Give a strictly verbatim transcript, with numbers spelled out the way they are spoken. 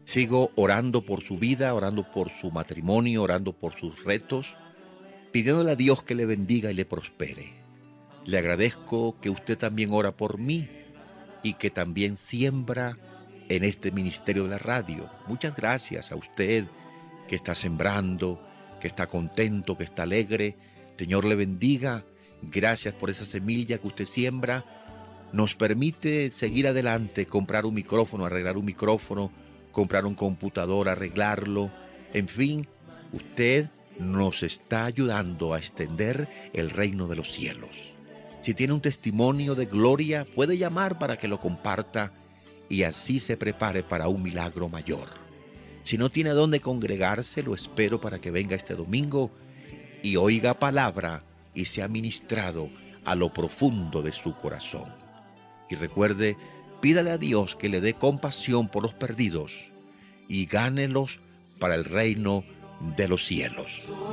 Sigo orando por su vida, orando por su matrimonio, orando por sus retos, pidiéndole a Dios que le bendiga y le prospere. Le agradezco que usted también ora por mí y que también siembra en este ministerio de la radio. Muchas gracias a usted que está sembrando, que está contento, que está alegre. Señor le bendiga. Gracias por esa semilla que usted siembra. Nos permite seguir adelante, comprar un micrófono, arreglar un micrófono, comprar un computador, arreglarlo. En fin, usted nos está ayudando a extender el reino de los cielos. Si tiene un testimonio de gloria, puede llamar para que lo comparta y así se prepare para un milagro mayor. Si no tiene dónde congregarse, lo espero para que venga este domingo y oiga palabra y sea ministrado a lo profundo de su corazón. Y recuerde, pídale a Dios que le dé compasión por los perdidos y gánelos para el reino de los cielos.